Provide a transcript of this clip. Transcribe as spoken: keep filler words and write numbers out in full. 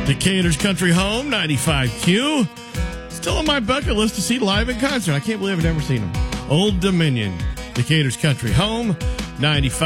Decatur's Country Home, ninety-five Q. Still on my bucket list to see live in concert. I can't believe I've never seen them. Old Dominion, Decatur's Country Home, ninety-five